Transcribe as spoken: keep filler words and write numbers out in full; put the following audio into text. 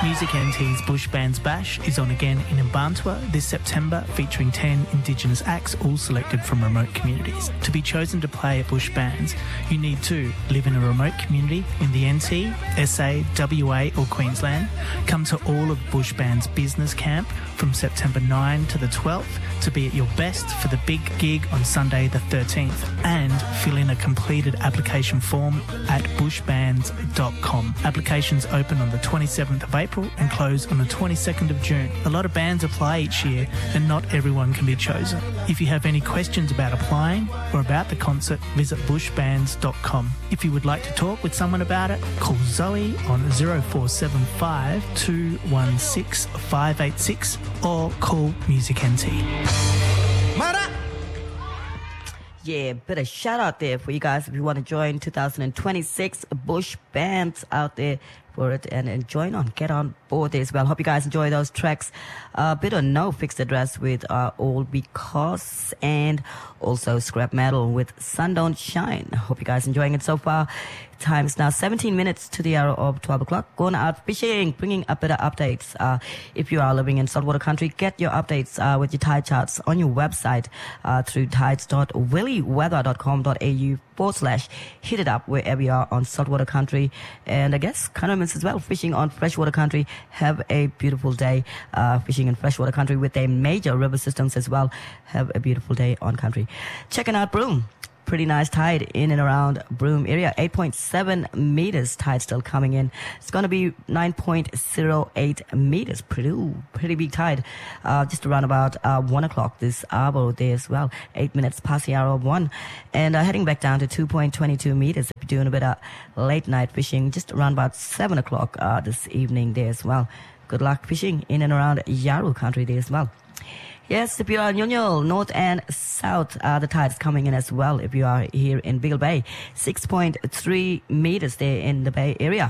Music N T's Bush Bands Bash is on again in Mbantua this September, featuring ten Indigenous acts, all selected from remote communities. To be chosen to play at Bush Bands, you need to live in a remote community in the N T, S A, W A or Queensland, come to all of Bush Bands Business Camp from September ninth to the twelfth to be at your best for the big gig on Sunday the thirteenth, and fill in a completed application form at bush bands dot com. Applications open on the twenty-seventh of April and close on the twenty-second of June. A lot of bands apply each year and not everyone can be chosen. If you have any questions about applying or about the concert, visit bush bands dot com. If you would like to talk with someone about it, call Zoe on zero four seven five, two one six, five eight six or call Music N T. Yeah, bit of shout out there for you guys if you want to join two thousand twenty-six Bush Bands out there for it, and, and join on, get on board there as well. Hope you guys enjoy those tracks. A uh, bit of No Fixed Address with uh, All Because, and also Scrap Metal with Sun Don't Shine. Hope you guys enjoying it so far. Time is now seventeen minutes to the hour of twelve o'clock. Going out fishing, bringing a bit of updates. Uh, if you are living in saltwater country, get your updates uh, with your tide charts on your website uh, through tides dot willy weather dot com dot a u forward slash hit it up wherever you are on saltwater country. And I guess Condomins as well, fishing on freshwater country. Have a beautiful day uh, fishing in freshwater country with their major river systems as well. Have a beautiful day on country. Checking out Broome. Pretty nice tide in and around Broome area. eight point seven meters tide still coming in. It's going to be nine point zero eight meters. Pretty, pretty big tide. Uh, just around about uh, one o'clock this hour there as well. Eight minutes past the hour of one. And uh, heading back down to two point two two meters. If you're doing a bit of late night fishing, just around about seven o'clock uh, this evening there as well. Good luck fishing in and around Yarru country there as well. Yes, if you are in Nyonyol, north and south, uh, the tide is coming in as well. If you are here in Beagle Bay, six point three meters there in the Bay area.